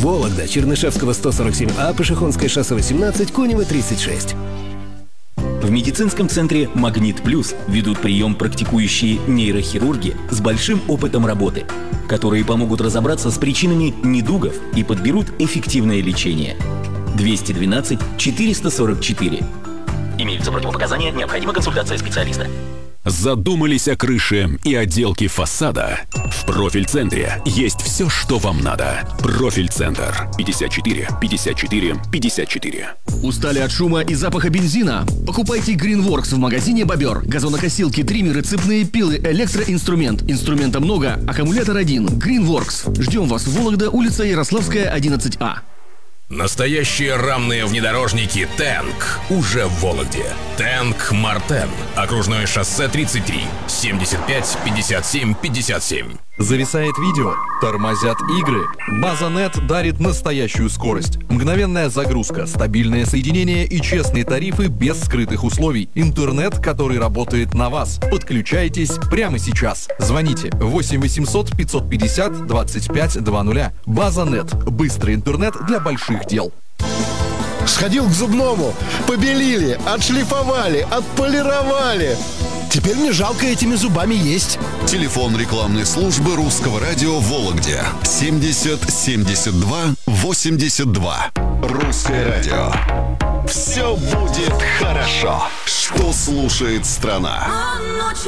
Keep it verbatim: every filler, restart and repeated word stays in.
Вологда, Чернышевского сто сорок семь А, Пашихонское шоссе восемнадцать, Конева тридцать шесть. В медицинском центре «Магнит Плюс» ведут прием практикующие нейрохирурги с большим опытом работы, которые помогут разобраться с причинами недугов и подберут эффективное лечение. двести двенадцать четыреста сорок четыре. Имеются противопоказания, необходима консультация специалиста. Задумались о крыше и отделке фасада? В Профиль-центре есть все, что вам надо. Профиль-центр. пятьдесят четыре пятьдесят четыре пятьдесят четыре. Устали от шума и запаха бензина? Покупайте Greenworks в магазине «Бобер». Газонокосилки, триммеры, цепные пилы, электроинструмент. Инструмента много, аккумулятор один. Greenworks. Ждем вас в Вологда, улица Ярославская, одиннадцать А. Настоящие рамные внедорожники «Тэнк» уже в Вологде. «Тэнк Мартен». Окружное шоссе тридцать три. семьдесят пять пятьдесят семь пятьдесят семь. Зависает видео, тормозят игры. База.нет дарит настоящую скорость. Мгновенная загрузка, стабильное соединение и честные тарифы без скрытых условий. Интернет, который работает на вас. Подключайтесь прямо сейчас. Звоните восемь восемьсот пятьсот пятьдесят двадцать пять двадцать. База.нет. Быстрый интернет для больших дел. Сходил к зубному, побелили, отшлифовали, отполировали. Теперь мне жалко этими зубами есть. Телефон рекламной службы Русского радио в Вологде. семьдесят семьдесят два восемьдесят два. Русское радио. Все будет хорошо. Что слушает страна?